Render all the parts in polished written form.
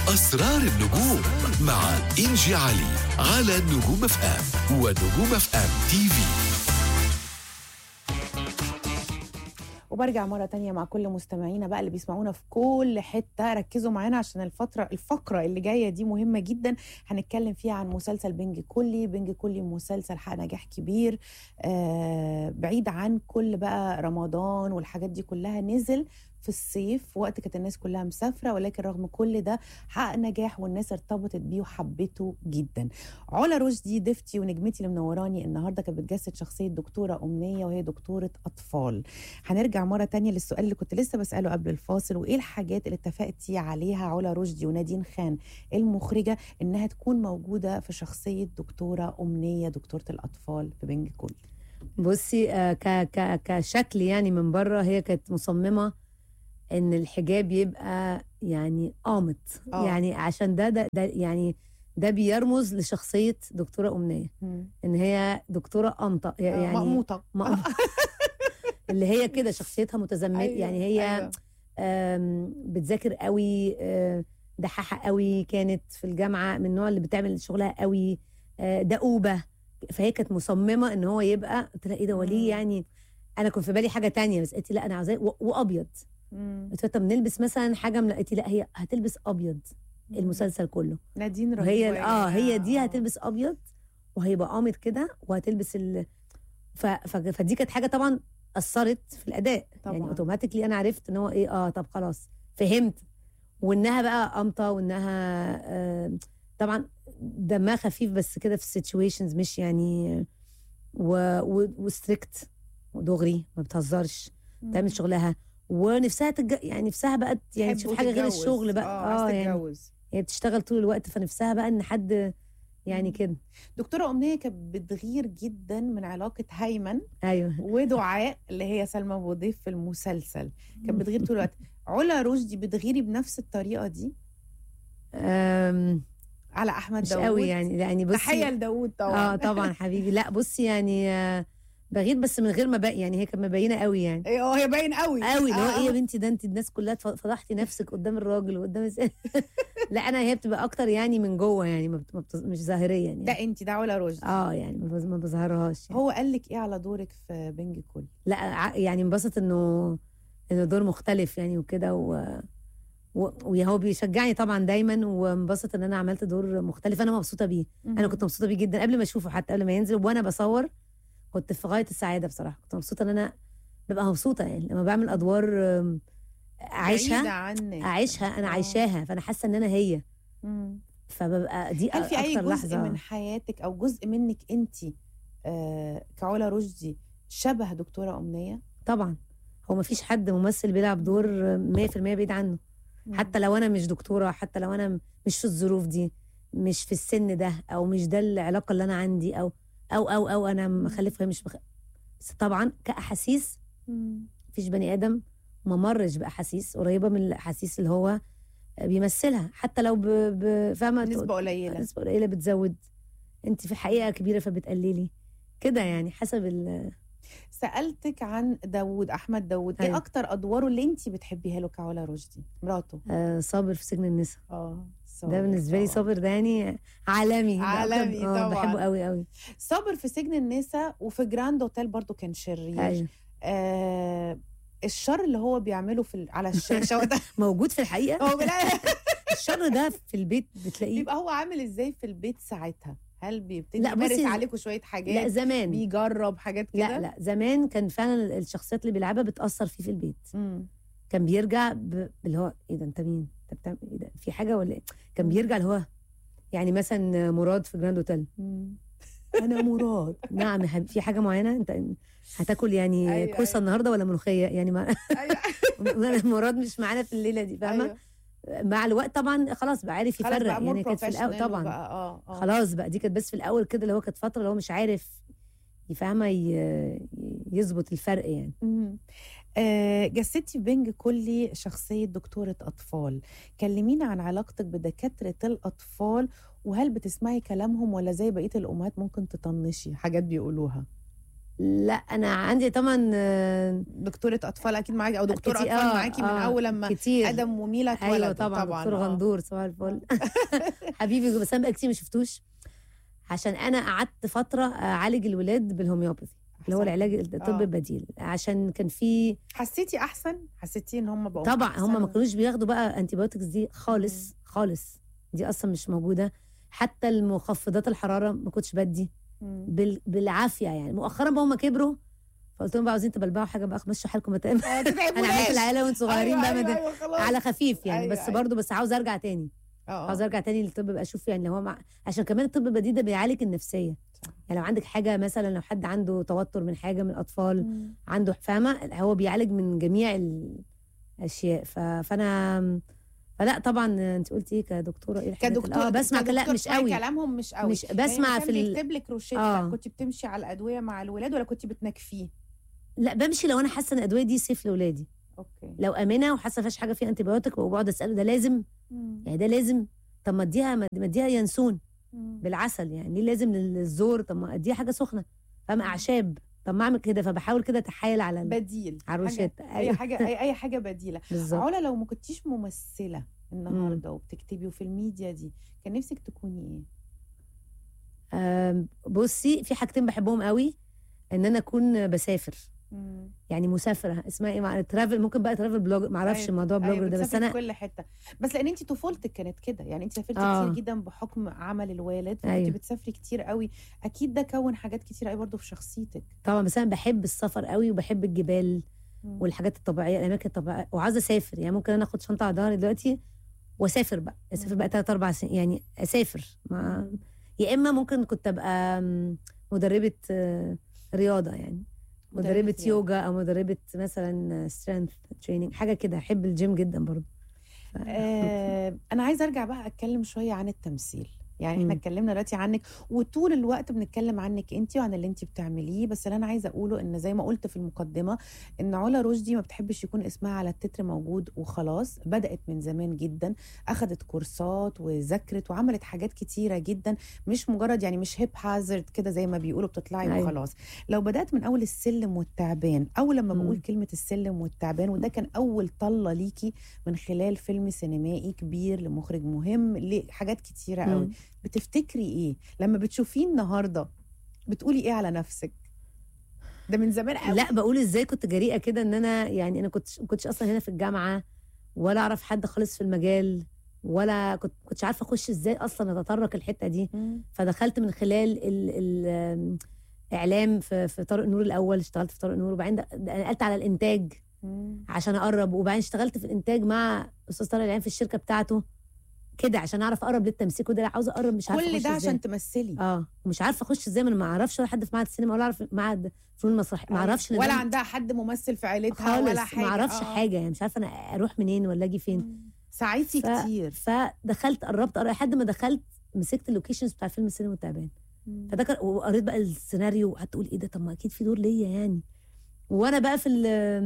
أسرار النجوم مع إنجي علي على نجوم اف ام ونجوم اف ام تي في. وبرجع مرة تانية مع كل مستمعينا بقى اللي بيسمعونا في كل حتة. ركزوا معانا عشان الفقرة اللي جاية دي مهمة جدا. هنتكلم فيها عن مسلسل بنج كلي. بنج كلي مسلسل حقق نجاح كبير، بعيد عن كل بقى رمضان والحاجات دي كلها. نزل في الصيف وقت كانت الناس كلها مسافرة، ولكن رغم كل ده حقق نجاح والناس ارتبطت بيه وحبته جدا. علا رشدي ضيفتي ونجمتي اللي منوراني النهارده كانت بتجسد شخصية دكتورة أمنية وهي دكتورة أطفال. هنرجع مرة تانية للسؤال اللي كنت لسه بسأله قبل الفاصل، وإيه الحاجات اللي اتفقتي عليها علا رشدي ونادين خان المخرجة إنها تكون موجودة في شخصية دكتورة أمنية دكتورة الأطفال في بنج كلي؟ بصي، كشكل يعني من بره هي كانت مصممة ان الحجاب يبقى يعني قامت، يعني عشان ده يعني ده بيرمز لشخصية دكتورة أمنية. ان هي دكتورة قامطة يعني مقموطة اللي هي كده شخصيتها متزمت. أيوة. يعني هي بتذاكر قوي، دحاحة قوي، كانت في الجامعة من النوع اللي بتعمل شغلها قوي، دؤوبة. فهي كانت مصممة ان هو يبقى، قلت لها ايه ده وليه؟ يعني انا كنت في بالي حاجة تانية، بس قلت لا انا عايزاه وابيض. قلت لها طب نلبس مثلا حاجة من، قلت لا هي هتلبس ابيض المسلسل كله. نادين رهيبة. وهي هي دي هتلبس ابيض وهيبقى قامت كده وهتلبس فدي كانت حاجة طبعا أثرت في الأداء طبعا. يعني اوتوماتيكلي أنا عرفت إن هو إيه، طب خلاص فهمت. وإنها بقى قامطة، وإنها طبعا دمها خفيف بس كده في السيتويشنز، مش يعني وستريكت ودغري، ما بتهزرش، تعمل شغلها ونفسها يعني نفسها بقى يعني تشوف حاجة غير الشغل بقى. يعني هي بتشتغل طول الوقت، فنفسها بقى إن حد يعني كده. دكتورة أمنية كانت بتغير جدا من علاقة هيمن أيوة ودعاء اللي هي سلمى أبو ضيف في المسلسل. كانت بتغير طول الوقت. علا رشدي بتغيري بنفس الطريقة دي على أحمد مش داوود؟ قوي يعني بصي، تحية لداوود طبعا. طبعا حبيبي. لا بصي يعني بغير بس من غير ما بقى، يعني هي كانت مبينه قوي يعني. هي باين قوي اللي هو ايه يا بنتي، ده انت الناس كلها فضحتي نفسك قدام الراجل وقدام لا انا هي بتبقى اكتر يعني من جوه، يعني مش ظاهريا يعني. ده انت ده علا رشدي يعني ما بظهرهاش يعني. هو قال لك ايه على دورك في بنج كلي؟ لا يعني انبسط انه دور مختلف يعني وكده، وهو بيشجعني طبعا دايما، وانبسط ان انا عملت دور مختلف انا مبسوطه بيه. انا كنت مبسوطه بيه جدا قبل ما اشوفه، حتى قبل ما ينزل وانا بصور كنت في غايه السعاده بصراحه. كنت مبسوطه ان انا ببقى مبسوطه يعني لما بعمل ادوار اعيشها انا عايشاها، فانا حاسه ان انا هي. فببقى دي هل في اي جزء لحظة من حياتك او جزء منك انت كعلا رشدي شبه دكتوره امنيه؟ طبعا. هو ما فيش حد ممثل بيلعب دور 100% بعيد عنه. حتى لو انا مش دكتوره، حتى لو انا مش في الظروف دي، مش في السن ده، او مش ده العلاقه اللي انا عندي، او انا مخلفه مش بس طبعا كاحاسيس مفيش بني ادم ما مرش باحاسيس قريبه من الاحاسيس اللي هو بيمثلها، حتى لو فاهمه نسبه قليله بتزود. انت في حقيقه كبيره فبتقللي كده، يعني حسب سألتك عن احمد داوود. ايه اكتر ادواره اللي انت بتحبيها له كعلا رشدي مراته؟ صابر في سجن النساء. ده بالنسبه لي صابر ده يعني عالمي طبعا. بحبه قوي قوي. صابر في سجن النساء وفي جراند اوتيل برضو كان شرير. الشر اللي هو بيعمله على الشاشه ده موجود في الحقيقه. الشر ده في البيت بتلاقيه. بيبقى هو عامل ازاي في البيت ساعتها؟ هل بيبتدي يمارس عليكم شويه حاجات؟ لا زمان بيجرب حاجات كده. لا زمان كان فعلا الشخصيات اللي بيلعبها بتأثر فيه في البيت. كان بيرجع اللي هو ايه ده، انت مين؟ انت بتعمل ايه ده؟ في حاجه ولا ايه؟ كان بيرجع اللي هو يعني مثلا مراد في جراند اوتيل. انا مراد. نعم في حاجه معينه انت هتاكل يعني كوسه النهارده ولا ملوخيه يعني ما مراد مش معانا في الليله دي، فاهمه؟ مع الوقت طبعا خلاص بقى عارف يفرق. يعني كانت في الاول طبعا خلاص بقى دي كانت بس في الاول كده اللي هو كانت فتره اللي هو مش عارف يفهمها يظبط الفرق يعني. جسدتي في بنج كلي شخصيه دكتوره اطفال. كلمينا عن علاقتك بدكاتره الاطفال، وهل بتسمعي كلامهم ولا زي بقيه الامهات ممكن تطنشي حاجات بيقولوها؟ لا انا عندي طبعا دكتوره اطفال اكيد معاكي، او دكتور كتير. اطفال معاكي من اول لما كتير. ادم وميلا اتولدوا. ايوه طبعا دكتور غندور صباح الفل. حبيبي، بس انا بقى كتير ما شفتوش عشان انا قعدت فتره اعالج الولاد بالهوميوباثي اللي هو العلاج الطب البديل، عشان كان في. حسيتي احسن؟ حسيتي ان هم بقوا طبعا أحسن؟ هم ما كانوش بياخدوا بقى انتيبيوتكس دي خالص خالص، دي اصلا مش موجوده. حتى المخفضات الحراره ما كنتش بدي بالعافيه يعني. مؤخرا بقى هم كبروا فقلت لهم بقى عاوزين تبلبعوا حاجه بقى مشوا حالكم متقام. انا عملت العيله وانتوا صغيرين بقى على خفيف يعني. بس برضو بس عاوز ارجع تاني. عاوز ارجع تاني للطب بقى اشوف يعني هو عشان كمان الطب البديل ده بيعالج النفسيه. يعني لو عندك حاجه مثلا، لو حد عنده توتر من حاجه من الاطفال عنده، فاهمه، هو بيعالج من جميع الاشياء. فلا طبعا انت قلتي ايه كدكتوره؟ ايه كدكتور بسمع لا مش قوي كلامهم، مش قوي. مش بسمع يعني في بيكتب لك روشته كنت بتمشي على الادويه مع الولاد ولا كنت بتنكفيه؟ لا بمشي لو انا حاسه ان الادويه دي سيف لاولادي. اوكي. لو امنه وحاسه فيهاش حاجه فيها انتيبيوتيك وبقعد اساله ده لازم يعني ده لازم، طب ما اديها ينسون بالعسل يعني، ليه لازم للزور؟ طب ما اديها حاجه سخنه، فاهم، اعشاب، طب ما اعمل كده. فبحاول كده اتحايل على بديل، على الروشته. اي حاجه بديله. علا لو ما كنتيش ممثله النهارده وبتكتبي وفي الميديا دي، كان نفسك تكوني ايه؟ بصي، في حاجتين بحبهم قوي، ان انا اكون بسافر. يعني مسافره اسمها ايه، ترافل، ممكن بقى ترافل بلوجر، ما اعرفش الموضوع بلوجر ده، بس انا كل حته. بس لان انت طفولتك كانت كده يعني، انت سافرتي كتير جدا بحكم عمل الوالد، فكنت بتسافري كتير قوي، اكيد ده كون حاجات كتير قوي برضو في شخصيتك. طبعا، بس انا بحب السفر قوي وبحب الجبال والحاجات الطبيعيه، الاماكن الطبيعيه، وعايزه اسافر. يعني ممكن انا اخد شنطه على ظهري دلوقتي واسافر بقى 3-4 سنين يعني، اسافر يا اما ممكن كنت ابقى مدربه رياضه يعني، مدربة يوجا او مدربة مثلا سترينث تريننج، حاجه كده. احب الجيم جدا برضو. انا عايزه ارجع بقى اتكلم شويه عن التمثيل. يعني احنا اتكلمنا دلوقتي عنك وطول الوقت بنتكلم عنك انت وعن اللي انت بتعمليه، بس اللي انا عايزه اقوله ان زي ما قلت في المقدمه ان علا رشدي ما بتحبش يكون اسمها على التتر موجود وخلاص. بدات من زمان جدا، اخذت كورسات وذاكرت وعملت حاجات كتيره جدا، مش مجرد يعني مش هيب هازارد كده زي ما بيقولوا بتطلعي وخلاص. لو بدات من اول السلم والتعبان، اول لما بقول كلمه السلم والتعبان، وده كان اول طله ليكي من خلال فيلم سينمائي كبير لمخرج مهم لحاجات كتيره قوي، بتفتكري ايه لما بتشوفيه النهارده؟ بتقولي ايه على نفسك؟ ده من زمان قوي. لا بقول ازاي كنت جريئه كده، ان انا يعني انا كنتش اصلا هنا في الجامعه، ولا اعرف حد خالص في المجال، ولا كنتش عارفه اخش ازاي اصلا اتطرق الحته دي. فدخلت من خلال الاعلام في طارق نور الاول، اشتغلت في طارق نور، وبعدين نقلت على الانتاج عشان اقرب، وبعدين اشتغلت في الانتاج مع استاذ طارق العين في الشركه بتاعته كده عشان اعرف اقرب للتمثيل. وده عاوزه اقرب، مش عارفه كل ده عشان تمثلي. مش عارفه اخش ازاي، ما اعرفش ولا حد في معهد السينما، ولا اعرف معهد فنون مسرحيه، ما اعرفش ولا عندها حد ممثل في عيلتها ولا حاجه، ما اعرفش حاجه يعني، مش عارفه انا اروح منين ولا اجي فين. ساعتي كتير. فدخلت قربت لحد ما دخلت مسكت اللوكيشنز بتاع فيلم السينما والتعبان. فده وقريت بقى السيناريو وقعدت اقول ايه ده، طب ما اكيد في دور ليا يعني. وانا بقى في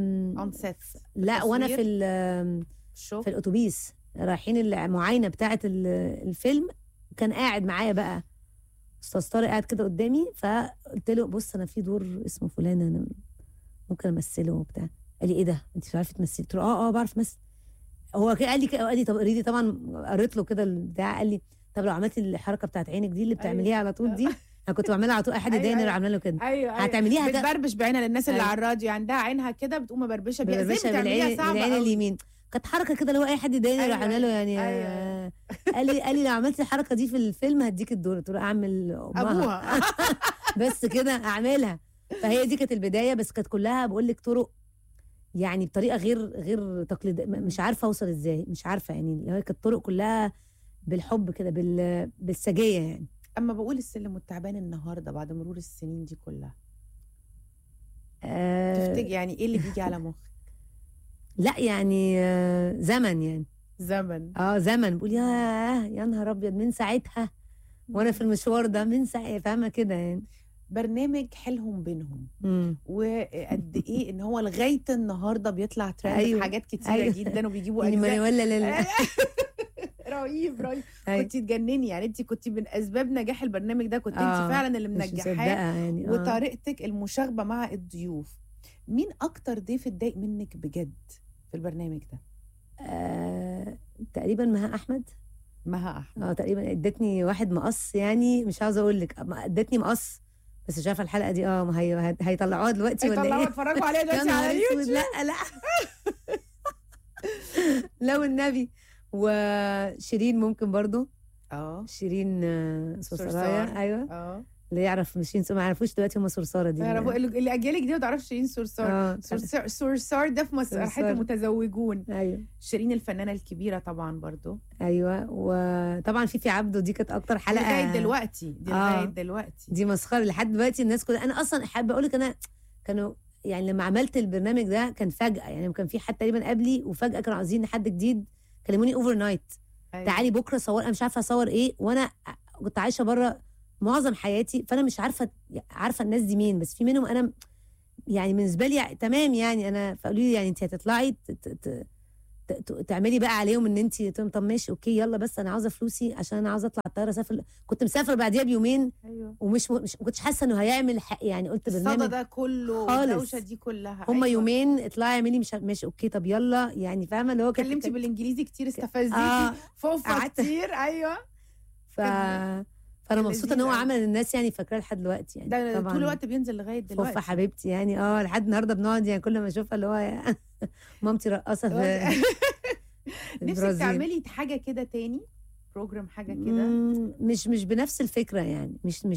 لا وانا في الاتوبيس رايحين المعاينه بتاعه الفيلم، كان قاعد معايا بقى استاذ طارق قاعد كده قدامي، فقلت له بص انا في دور اسمه فلان انا ممكن امثله وبتاع. قال لي ايه ده انت بتعرفي تمثلي؟ قلت له بعرف امثل. هو كده قال لي طب قريتي؟ طبعا قريت له كده البتاع. قال لي طب لو عملتي الحركه بتاعت عينك دي اللي بتعمليها على طول دي، انا كنت بعملها على طول، اي حد يضايقني اعمل له كده. هتعمليها بتبربش بعينها للناس اللي على الراديو، عندها عينها كده بتقوم مبربشه بيها، ازاي بتعمليها؟ صعبه بالعين اليمين. كانت حركه كده اللي هو اي حد يضايقني اروح اعملها له يعني. قال لي لو عملتي الحركه دي في الفيلم هديك الدور. قلت له اعمل ابوها بس كده اعملها. فهي دي كانت البدايه، بس كانت كلها بقول لك طرق يعني بطريقه غير تقليديه، مش عارفه اوصل ازاي، مش عارفه يعني. اللي هي كانت طرق كلها بالحب كده، بالسجيه يعني. اما بقول السلم والتعبان النهارده بعد مرور السنين دي كلها، تفتكر يعني ايه اللي بيجي على مخك؟ لا يعني زمن يعني، زمن بقول يا نهار ابيض من ساعتها وانا في المشوار ده، من ساعتها، فاهمه كده يعني. برنامج حيلهم بينهم وقد ايه ان هو لغايه النهارده بيطلع ترند. حاجات كتيره جدا وبيجيبوا اجزاء ولا رهيب رهيب. أيوة. كنت تجنني يعني، انت كنت من اسباب نجاح البرنامج ده، كنت انت فعلا اللي مش منجحاه. مصدقة يعني. وطريقتك المشاغبه مع الضيوف. مين اكتر ضيف اتضايق منك بجد في البرنامج ده؟ تقريبا مها احمد. مها احمد تقريبا ادتني واحد مقص، يعني مش عاوزه اقول لك ادتني مقص، بس شايفه الحلقه دي هيطلعوها دلوقتي ولا هيطلعوا ايه؟ اتفرجوا عليها يا دلوقتي نهار على اسود، اليوتيوب. لا لا والنبي. وشيرين ممكن برضو. شيرين صرصرايه. ايوه. اللي يعرف مش ما يعرفوش دلوقتي هم صرصاره دي. اللي اجيالك دي ما تعرفش شيرين صرصار. صرصار ده في مسرحيه المتزوجون. ايوه. شيرين الفنانه الكبيره طبعا برضو. ايوه. وطبعا فيفي عبده دي كانت اكتر حلقه لغايه دلوقتي. لغايه دلوقتي دي مسخره لحد دلوقتي. الناس كلها، انا اصلا حابه اقول لك، انا كانوا يعني لما عملت البرنامج ده كان فجاه، يعني كان في حد تقريبا قبلي وفجاه كانوا عايزين حد جديد، كلموني اوفر نايت. أيوة. تعالي بكره صور. انا مش عارفه اصور ايه، وانا كنت عايشه بره معظم حياتي، فانا مش عارفه الناس دي مين، بس في منهم انا يعني بالنسبه لي تمام يعني. انا فقالوا لي يعني انت هتطلعي تعملي بقى عليهم ان انت. طب ماشي اوكي يلا، بس انا عاوزه فلوسي عشان انا عاوزه اطلع الطياره اسافر. كنت مسافره بعديها بيومين. ايوه. ومش ما كنتش حاسه انه هيعمل يعني قلت برنامج الصدى ده كله الدوشه دي كلها. هم يومين اطلعي اعملي مش ماشي اوكي طب يلا يعني، فاهمه اللي هو كلمتي بالانجليزي كتير، استفزتي فوفا كتير. ايوه. فانا مبسوطه ان هو عمل الناس يعني فاكراه لحد دلوقتي يعني. ده طول الوقت بينزل لغايه دلوقتي. فوفا حبيبتي يعني. لحد النهارده بنقعد يعني كل ما اشوفها اللي هو مامتي رقاصه في نفسك تعملي حاجه كده تاني، بروجرام حاجه كده؟ مش بنفس الفكره يعني.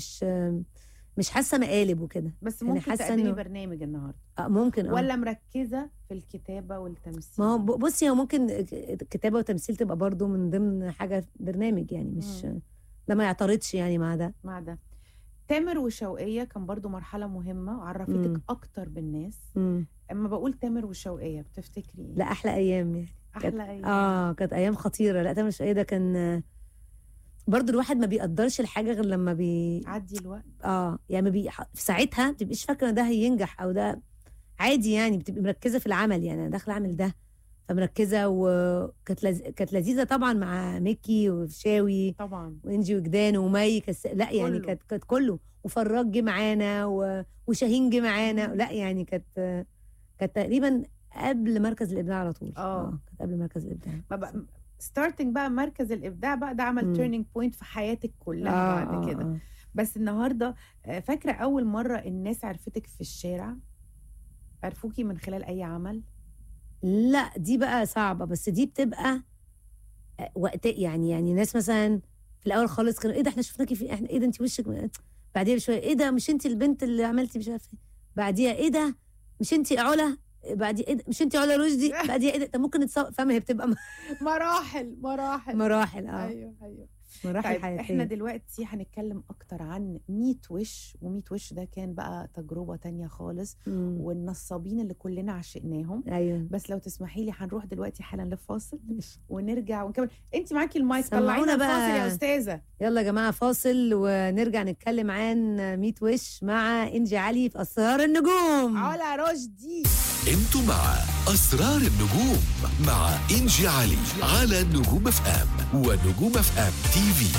مش حاسه مقالب وكده، بس ممكن يعني تقدمي برنامج النهارده. ممكن. ولا مركزه في الكتابه والتمثيل؟ ما هو بصي، هو ممكن كتابه وتمثيل تبقى برضو من ضمن حاجه برنامج يعني. مش ده ما يعترضش يعني مع ده. تامر وشوقية كان برضو مرحلة مهمة وعرفتك أكتر بالناس. أما بقول تامر وشوقية بتفتكري إيه؟ لا أحلى أيام يعني. أحلى أيام. كانت أيام خطيرة. لا تامر وشوقية ده كان برضو الواحد ما بيقدرش الحاجة غير لما عدي الوقت. يعني في ساعتها ما بتبقيش فاكرة ده هينجح أو ده عادي يعني. بتبقي مركزة في العمل يعني. أنا داخلة أعمل ده فمركزه. وكانت لذيذه طبعا مع ميكي وفشاوي طبعا وانجي وجدان ومي لا يعني كانت كله. وفراج جه معانا وشاهين جه معانا. لا يعني كانت تقريبا قبل مركز الابداع على طول. كانت قبل مركز الابداع. ستارتنج بقى مركز الابداع بقى ده عمل تيرنينج بوينت في حياتك كلها بعد كده. بس النهارده فاكره اول مره الناس عرفتك في الشارع؟ عرفوكي من خلال اي عمل؟ لا دي بقى صعبة، بس دي بتبقى وقت يعني ناس مثلا في الأول خالص كانوا إيه ده إحنا شفناكي في إحنا إيه ده أنت وشك. بعديها بشوية إيه ده مش أنت البنت اللي عملتي مش عارفة. بعديها إيه ده مش أنت علا. بعديها إيه ده مش أنت علا رشدي. بعديها إيه ده طب ممكن فاهمة هي بتبقى مراحل. أيوه طيب حياتية. احنا دلوقتي هنتكلم اكتر عن 100 وش. و100 وش ده كان بقى تجربة تانية خالص. والنصابين اللي كلنا عشقناهم. ايوه. بس لو تسمحي لي هنروح دلوقتي حالا لفاصل ونرجع ونكمل. انت معاكي المايك، طلعينا بقى فاصل يا استاذة. يلا يا جماعة فاصل ونرجع نتكلم عن 100 وش مع إنجي علي في أسرار النجوم. علا رشدي. انتوا مع أسرار النجوم مع إنجي علي على نجوم اف ام ونجوم اف ام تي في.